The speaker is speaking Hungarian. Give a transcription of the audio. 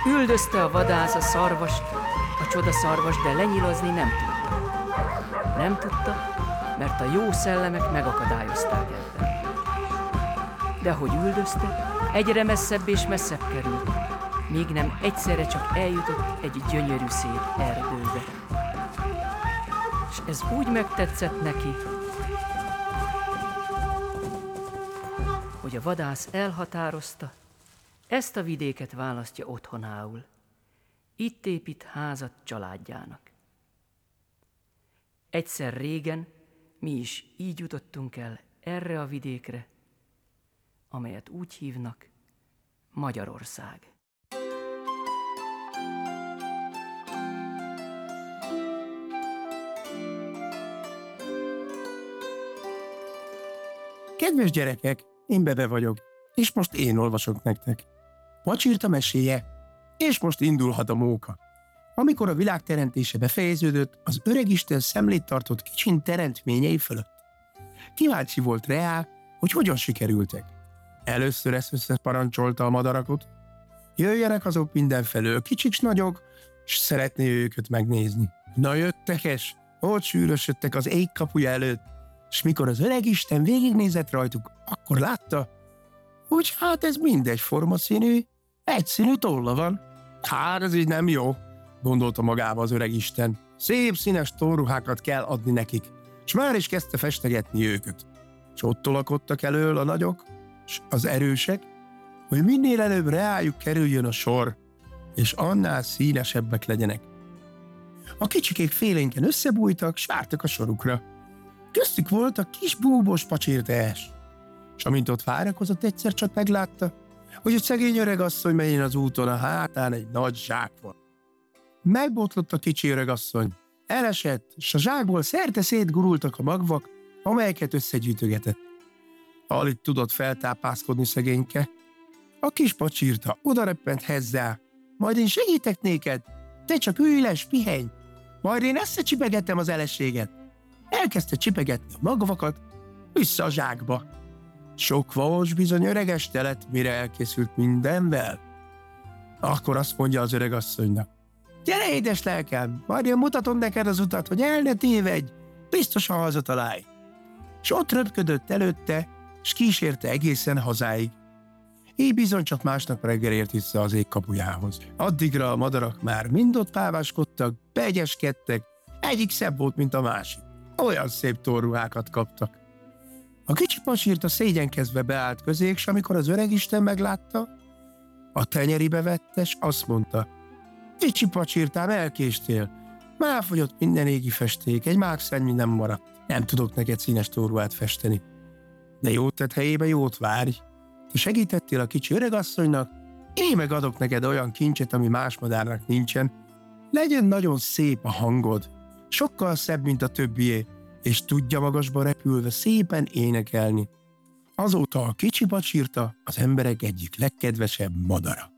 Üldözte a vadász a szarvast, a csodaszarvast, de lenyilazni nem tudta. Nem tudta, mert a jó szellemek megakadályozták ebben. De ahogy üldözte, egyre messzebb és messzebb került, míg nem egyszerre csak eljutott egy gyönyörű szép erdőbe. És ez úgy megtetszett neki, hogy a vadász elhatározta, ezt a vidéket választja otthonául. Itt épít házat családjának. Egyszer régen mi is így jutottunk el erre a vidékre, amelyet úgy hívnak Magyarország. Kedves gyerekek, én Bebe vagyok, és most én olvasok nektek. Pacsirta meséje, és most indulhat a móka. Amikor a világ teremtése befejeződött, az öregisten szemlét tartott kicsin teremtményei fölött. Kíváncsi volt rá, hogy hogyan sikerültek. Először ezt összeparancsolta a madarakot. Jöjjenek azok mindenfelől, kicsik nagyok, s szeretné őket megnézni. Na jöttek-es, ott sűrösödtek az ég kapuja előtt, s mikor az öregisten végignézett rajtuk, akkor látta, hogy hát ez mindegyforma színű, egyszínű tolla van. Hát ez így nem jó, gondolta magába az öregisten. Szép színes tollruhákat kell adni nekik, s már is kezdte festegetni őket. S ott tolakodtak elől a nagyok, s az erősek, hogy minél előbb reájuk kerüljön a sor, és annál színesebbek legyenek. A kicsikék félénken összebújtak, s vártak a sorukra. Köztük volt a kis búbos pacsirtás, s amint ott várakozott, egyszer csak meglátta, hogy egy szegény öregasszony megyén az úton, a hátán egy nagy zsák van. Megbotlott a kicsi öregasszony, elesett, s a zsákból szerte szétgurultak a magvak, amelyeket összegyűjtögetett. Alig tudott feltápászkodni szegényke. A kis pacsirta odareppent hozzá, majd én segítek néked, te csak ülj le, s pihenj, majd én összecsipegettem az eleséget. Elkezdte csipegetni a magvakat, vissza a zsákba. Sok vas bizony öregeste lett, mire elkészült mindenvel. Akkor azt mondja az öregasszonynak, gyere édes lelkem, majd én mutatom neked az utat, hogy el ne tévedj, biztosan hazatalálj. S ott röpködött előtte, s kísérte egészen hazáig. Így bizony csak másnap reggel ért vissza az ég kapujához. Addigra a madarak már mind ott páváskodtak, beegyeskedtek, egyik szebb volt, mint a másik. Olyan szép torruhákat kaptak. A kicsi pacsirta szégyenkezve beállt közéjük, s amikor az öregisten meglátta, a tenyeribe vette, s azt mondta, kicsi pacsirtám, elkéstél, már fogyott minden égi festék, egy mákszennyi nem maradt, nem tudok neked színes torruhát festeni. De jót tett helyébe, jót várj. Te segítettél a kicsi öregasszonynak, én meg adok neked olyan kincset, ami más madárnak nincsen. Legyen nagyon szép a hangod, sokkal szebb, mint a többié, és tudja magasba repülve szépen énekelni. Azóta a kicsi pacsirta az emberek egyik legkedvesebb madara.